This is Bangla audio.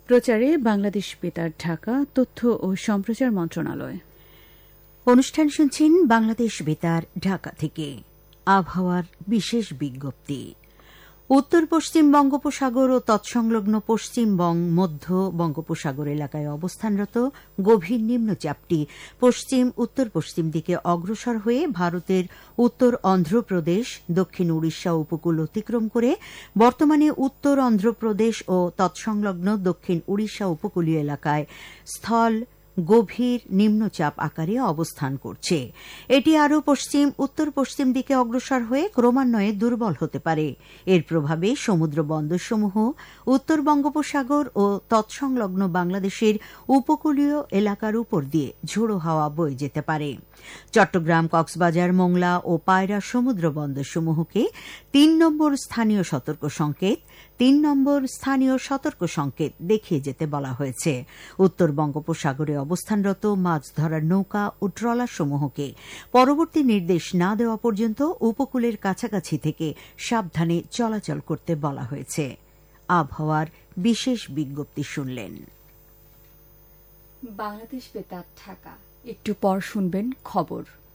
প্রচারে বাংলাদেশ বেতার ঢাকা, তথ্য ও সম্প্রচার মন্ত্রণালয়। অনুষ্ঠান শুনছেন বাংলাদেশ বেতার ঢাকা থেকে। আবহাওয়ার বিশেষ বিজ্ঞপ্তি। উত্তর পশ্চিম বঙ্গোপসাগর ও তৎসংলগ্ন পশ্চিমবঙ্গ মধ্য বঙ্গোপসাগর এলাকায় অবস্থানরত গভীর নিম্নচাপটি পশ্চিম উত্তর পশ্চিম দিকে অগ্রসর হয়ে ভারতের উত্তর অন্ধ্রপ্রদেশ, দক্ষিণ উড়িষ্যা উপকূল অতিক্রম করে বর্তমানে উত্তর অন্ধ্রপ্রদেশ ও তৎসংলগ্ন দক্ষিণ উড়িষ্যা উপকূলীয় এলাকায় স্থল গভীর নিম্নচাপ আকারে অবস্থান করছে। এটি আরও পশ্চিম উত্তর পশ্চিম দিকে অগ্রসর হয়ে ক্রমান্বয়ে দুর্বল হতে পারে। এর প্রভাবে সমুদ্র বন্দরসমূহ উত্তর বঙ্গোপসাগর ও তৎসংলগ্ন বাংলাদেশের উপকূলীয় এলাকার উপর দিয়ে ঝোড়ো হাওয়া বয়ে যেতে পারে। চট্টগ্রাম, কক্সবাজার, মোংলা ও পায়রা সমুদ্র বন্দরসমূহকে ৩ নম্বর স্থানীয় সতর্ক সংকেত, ৩ নম্বর স্থানীয় সতর্ক সংকেত দেখিয়ে যেতে বলা হয়েছে। উত্তর বঙ্গোপসাগরে অবস্থানরত মাছ ধরার নৌকা ও ট্রলারসমূহকে পরবর্তী নির্দেশ না দেওয়া পর্যন্ত উপকূলের কাছাকাছি থেকে সাবধানে চলাচল করতে বলা হয়েছে। আবহাওয়ার বিশেষ বিজ্ঞপ্তি শুনলেন। বাংলাদেশ বেতার ঢাকা। একটু পর শুনবেন খবর।